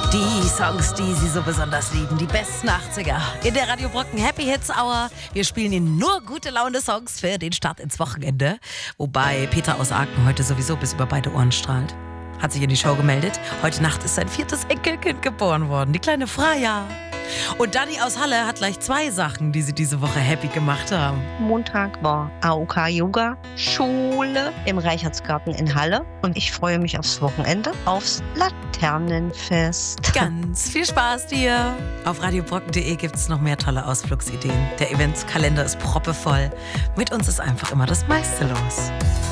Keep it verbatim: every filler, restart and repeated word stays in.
Die Songs, die Sie so besonders lieben, die besten achtziger. In der Radio Brocken Happy Hits Hour. Wir spielen Ihnen nur gute Laune-Songs für den Start ins Wochenende. Wobei Peter aus Aachen heute sowieso bis über beide Ohren strahlt. Hat sich in die Show gemeldet. Heute Nacht ist sein viertes Enkelkind geboren worden, die kleine Freya. Und Dani aus Halle hat gleich zwei Sachen, die sie diese Woche happy gemacht haben. Montag war A O K-Yoga-Schule im Reichertsgarten in Halle. Und ich freue mich aufs Wochenende, aufs Laternenfest. Ganz viel Spaß dir. Auf radiobrocken punkt de gibt es noch mehr tolle Ausflugsideen. Der Eventskalender ist proppevoll. Mit uns ist einfach immer das meiste los.